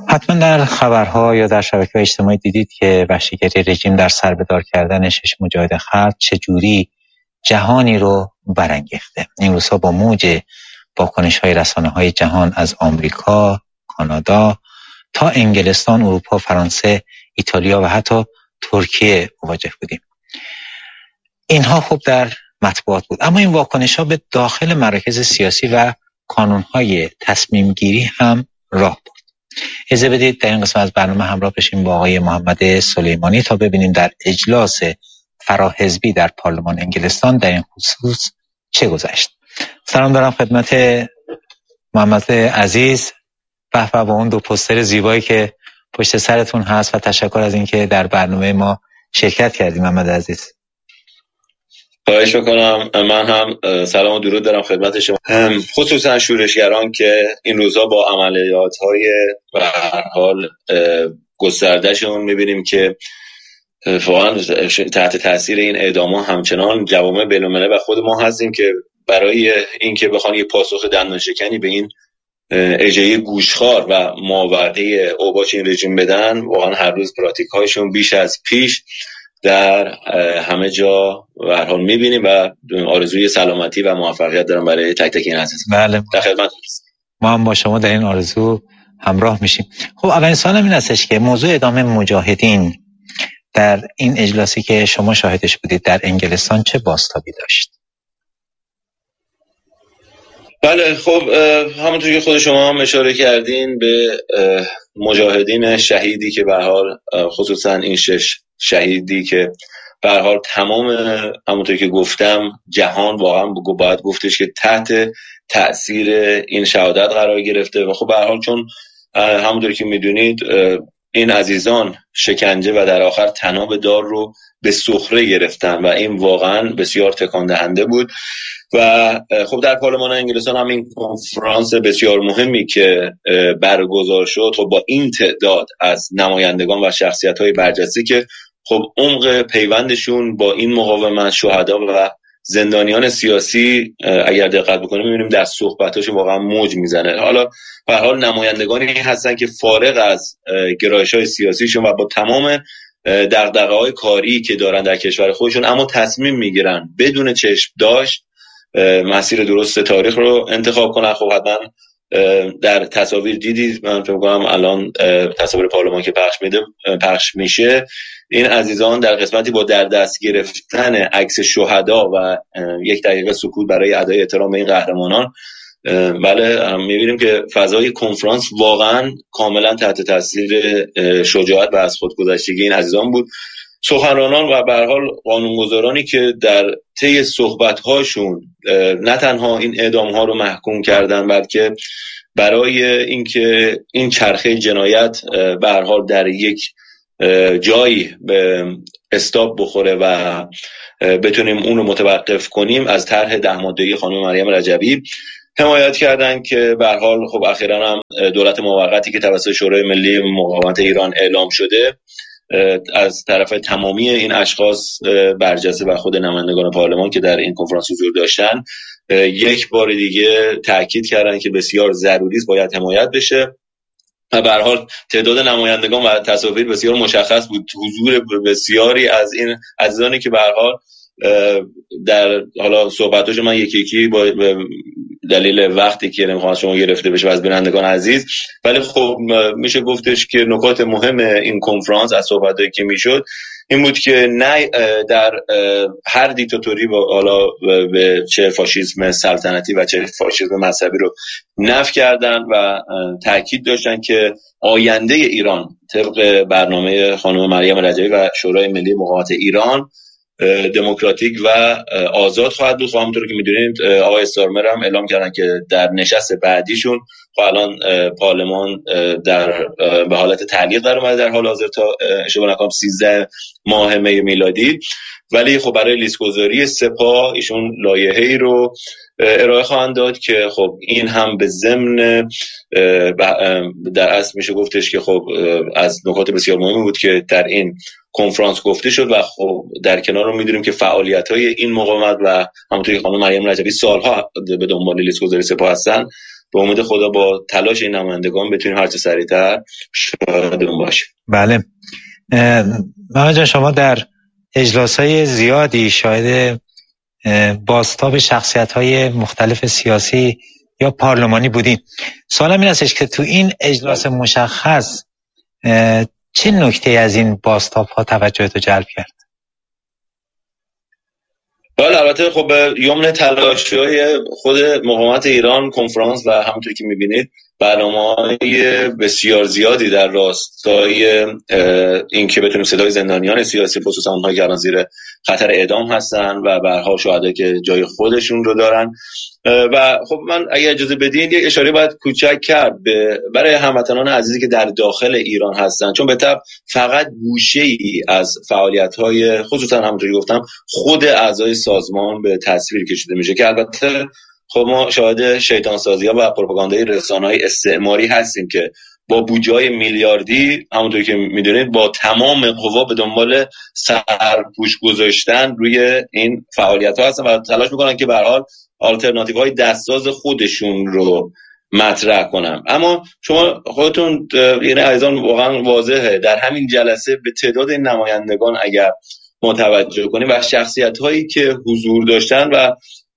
حتما در خبرها یا در شبکه‌های اجتماعی دیدید که وحشیگری رژیم در سربدار کردن 6 مجاهد خلق چجوری جهانی رو برانگیخته. این روزها با موج واکنش‌های رسانه‌های جهان از آمریکا، کانادا تا انگلستان، اروپا، فرانسه، ایتالیا و حتی ترکیه مواجه بودیم. اینها خب در مطبوعات بود، اما این واکنش‌ها به داخل مراکز سیاسی و کانون‌های تصمیم گیری هم راه برد. اجازه بدید در این قسمت از برنامه همراه بشیم با آقای محمد سلیمانی تا ببینیم در اجلاس فراحزبی در پارلمان انگلستان در این خصوص چه گذشت. سلام دارم خدمت محمد عزیز و اون دو پوستر زیبایی که پشت سرتون هست و تشکر از اینکه در برنامه ما شرکت کردیم. محمد عزیز خواهش میکنم. من هم سلام و درود دارم خدمت شما، خصوصا شورشگران که این روزا با عملیات‌های به هر حال گستردهشون میبینیم که واقعا تحت تاثیر این اعدام‌ها همچنان جوامع بین‌المللی و خود ما هستیم که برای اینکه بخوان یه پاسخ دندانشکنی به این اجازه گوشخوار و ماوراءی اوباش این رژیم بدن، واقعا هر روز پراتیک‌هایشون بیش از پیش در همه جا به هر حال می‌بینیم و آرزوی سلامتی و موفقیت دارم برای تک تک این عزیزان. بله، در خدمت ما هم با شما در این آرزو همراه میشیم. خب اولین سوالم این هستش که موضوع اعدام مجاهدین در این اجلاسی که شما شاهدش بودید در انگلستان چه بازتابی داشت؟ بله، خب همونطور که خود شما هم اشاره کردین به مجاهدین شهیدی که به هر حال خصوصا این 6 شهیدی که به هر حال تمام همونطور که گفتم جهان واقعا باید گفتش که تحت تأثیر این شهادت قرار گرفته و خب به هر حال چون همونطور که میدونید این عزیزان شکنجه و در آخر طناب دار رو به سخره گرفتن و این واقعا بسیار تکان دهنده بود و خب در پارلمان انگلستان هم این کنفرانس بسیار مهمی که برگزار شد خب با این تعداد از نمایندگان و شخصیت‌های برجسته که خب عمق پیوندشون با این مقاومت شهدا و زندانیان سیاسی اگر دقت بکنیم می‌بینیم در صحبتاشون واقعا موج میزنه. حالا به هر حال نمایندگانی هستن که فارغ از گرایش‌های سیاسیشون و با تمام دغدغه‌های کاری که دارن در کشور خودشون اما تصمیم میگیرن بدون چشم داشت مسیر درست تاریخ رو انتخاب کنن. خب حتما در تصاویر دیدید، من فکر می‌کنم الان تصاویر پارلمان که پخش میشه این عزیزان در قسمتی با در دست گرفتن عکس شهدا و 1 دقیقه سکوت برای ادای احترام به این قهرمانان، بله می‌بینیم که فضای کنفرانس واقعا کاملا تحت تاثیر شجاعت و از خودگذشتگی این عزیزان بود. سخنرانان و به هر حال قانونگذارانی که در طی صحبت‌هاشون نه تنها این اعدام‌ها رو محکوم کردن بلکه برای اینکه این چرخه جنایت به هر حال در یک جایی به استاپ بخوره و بتونیم اون رو متوقف کنیم از طرح 10 ماده‌ای خانم مریم رجبی حمایت کردن که به هر حال خب اخیراً هم دولت موقتی که توسط شورای ملی مقاومت ایران اعلام شده از طرف تمامی این اشخاص برجسته و خود نمایندگان پارلمان که در این کنفرانس حضور داشتن یک بار دیگه تاکید کردن که بسیار ضروری است باید حمایت بشه و به هر حال تعداد نمایندگان و تصاویر بسیار مشخص بود. حضور بسیاری از این عزیزانی که به هر حال در حالا صحبتاشو من یکی یکی با دلیل وقتی که نمیخوام شما گرفته بشه از بینندگان عزیز، ولی خب میشه گفتش که نکات مهم این کنفرانس از صحبتایی که میشد این بود که نه در هر دیکتاتوری حالا به چه فاشیسم سلطنتی و چه فاشیسم مذهبی رو نفی کردن و تاکید داشتن که آینده ایران طبق برنامه خانم مریم رجبی و شورای ملی مقاومت ایران دموکراتیک و آزاد خواهد بود. همونطور که میدونید آقای استارمر هم اعلام کردن که در نشست بعدیشون خب الان پارلمان در به حالت تعلیق در اومده در حال حاضر تا اشتباه نکنم 13 ماه می میلادی، ولی خب برای لیست‌گذاری سپاه ایشون لایحه‌ای رو ارائه خواهند داد که خب این هم به ضمن در اصل میشه گفتش که خب از نکات بسیار مهمی بود که در این کنفرانس گفته شد و خب در کنار رو میدونیم که فعالیت‌های این مقاومت و همونطوری که خانم مریم رجبی سالها به دنبال لیست‌گذاری سپاه هستن به امید خدا با تلاش این نمایندگان بتونیم هر چه سریعتر شاهد اون باشیم. بله محمد جان، شما در اجلاس‌های زیادی شاهد بازتاب شخصیت‌های مختلف سیاسی یا پارلمانی بودین. سوالم این هستش که تو این اجلاس مشخص چه نکته از این بازتاب‌ها توجهت رو جلب کرد؟ بله، البته خب یمن تلاش‌های خود مقاومت ایران کنفرانس و همونطور که می‌بینید برنامه‌های بسیار زیادی در راستای اینکه بتونیم صدای زندانیان سیاسی، خصوصا اونهایی که الان زیر خطر اعدام هستن و به هر حال شهدا که جای خودشون رو دارن. و خب من اگه اجازه بدین یک اشاره باید کوچک کرد برای هموطنان عزیزی که در داخل ایران هستن، چون به طبع فقط گوشه‌ای از فعالیت‌های خصوصا همونطوری گفتم خود اعضای سازمان به تصویر کشیده میشه که البته خب ما شاهد شیطان سازی‌ها و پروپاگاندای رسانه‌های استعماری هستیم که با بودجه‌های میلیاردی همونطور که میدونید با تمام قوا به دنبال سرپوش گذاشتن روی این فعالیت‌ها هستن و تلاش می‌کنن که به هر حال آلترناتیوهای دستساز خودشون رو مطرح کنم. اما شما خودتون یعنی عزیزان واقعا واضحه در همین جلسه به تعداد این نمایندگان اگر متوجه کنیم و شخصیت‌هایی که حضور داشتن و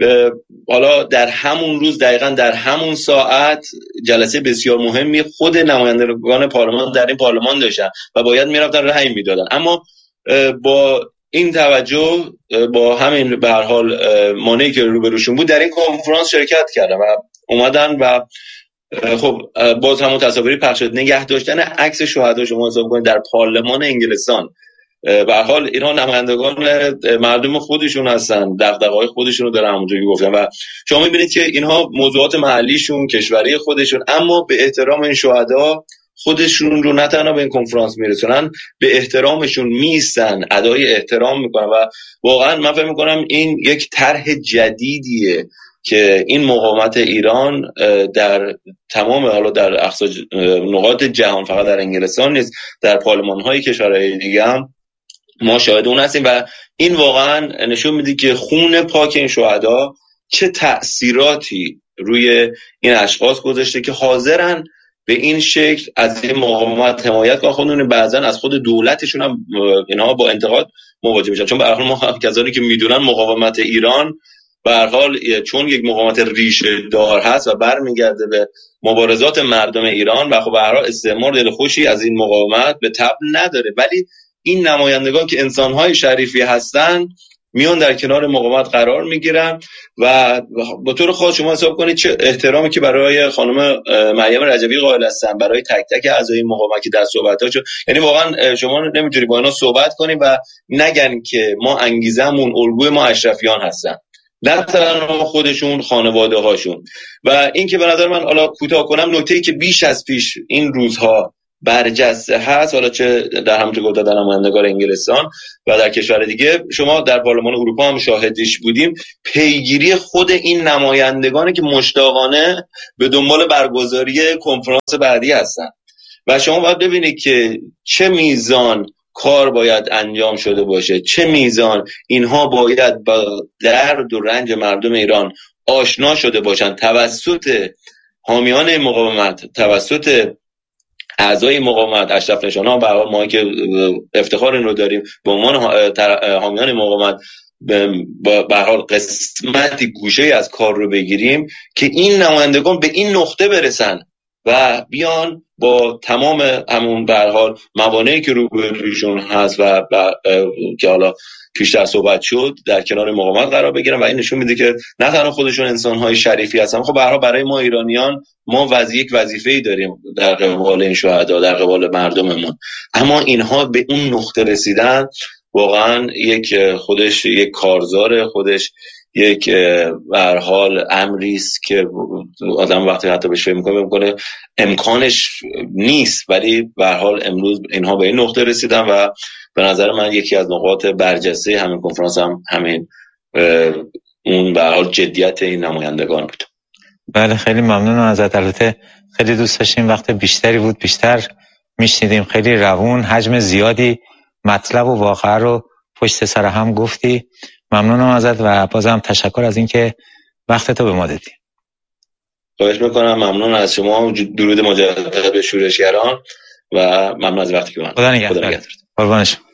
حالا در همون روز دقیقاً در همون ساعت جلسه بسیار مهمی خود نمایندگان پارلمان در این پارلمان داشتن و باید میرفتن رأی میدادن، اما با این توجه با همین به هر حال مانعی که روبروشون بود در این کنفرانس شرکت کردن و اومدن و خب باز همون تصاویری پخش شد. نگه داشتن عکس شهدا شما حساب کنید در پارلمان انگلستان، به هر حال اینا نمایندگان مردم خودشون هستن، دغدغه‌های خودشون رو دارن همونجوری گفتن و شما می‌بینید که اینها موضوعات محلیشون کشوری خودشون، اما به احترام این شهدا خودشون رو نه تنها به این کنفرانس میرسونن، به احترامشون میستن، ادای احترام میکنن و واقعا من فکر میکنم این یک طرح جدیدیه که این مقاومت ایران در تمام حالا در اقصا نقاط جهان، فقط در انگلستان نیست، در پارلمان‌های کشورهای دیگه هم ما شاهد اون هستیم و این واقعا نشون میده که خون پاک این شهدا چه تأثیراتی روی این اشخاص گذاشته که حاضرن به این شکل از این مقاومت حمایت کنن. خودشون بعضن از خود دولتشون هم اینها با انتقاد مواجه میشن، چون به هر حال ما کسانی که میدونن مقاومت ایران به هر حال چون یک مقاومت ریشه دار هست و برمیگرده به مبارزات مردم ایران و خب به هر حال استعمار دل خوشی از این مقاومت به طبع نداره، ولی این نمایندگان که انسان‌های شریفی هستن میان در کنار مقاومت قرار میگیرن و به طور خاص شما حساب کنید چه احترامی که برای خانم مریم رجبی قائل هستن، برای تک تک اعضای مقاومت که در صحبتاشون، یعنی واقعا شما نمیتونی با اینا صحبت کنید و نگن که ما انگیزمون الگوی ما اشرفیان هستن، نه تنها خودشون، خانواده هاشون. و این که به نظر من حالا کوتاه کنم نکته‌ای که بیش از پیش این روزها برجسته هست، حالا چه در همونطور گفته در نمایندگان انگلستان و در کشور دیگه، شما در پارلمان اروپا هم شاهدش بودیم، پیگیری خود این نمایندگانی که مشتاقانه به دنبال برگزاری کنفرانس بعدی هستن و شما باید ببینید که چه میزان کار باید انجام شده باشه، چه میزان اینها باید با درد و رنج مردم ایران آشنا شده باشن توسط حامیان مقاومت، توسط اعضای مقاومت، اشرف نشان‌ها. به هر حال ما که افتخار این رو داریم به عنوان حامیان مقاومت به هر حال قسمتی گوشه‌ای از کار رو بگیریم که این نمایندگان به این نقطه برسن و بیان با تمام همون به هر حال موانعی که روبروشون هست و که حالا پیشتر صحبت شد در کنار مقاومت قرار بگیرن و این نشون میده که نه تنها خودشون انسان‌های شریفی هستن، خب به هر حال برای ما ایرانیان ما یک وظیفه‌ای داریم در قبال این شهدا، در قبال مردممون، اما اینها به اون نقطه رسیدن واقعا خودش یک کارزار، خودش یک به هر حال امری است که آدم وقتی حتی بهش فکر میکنه امکانش نیست، ولی به هر حال امروز اینها به این نقطه رسیدن و به نظر من یکی از نقاط برجسته همین کنفرانس هم همین اون به هر حال جدیت این نمایندگان بود. بله خیلی ممنونم ازت، البته خیلی دوست داشتیم وقت بیشتری بود بیشتر میشنیدیم، خیلی روون، حجم زیادی مطلب و واقعه رو پشت سر هم گفتی. ممنونم ازت و بازم تشکر از اینکه وقتتو به ما دادی. خواهش میکنم. ممنون از شما. درود مجدد به شورشگران و ممنون از وقتی که من. خدا نگهدار. قربانش.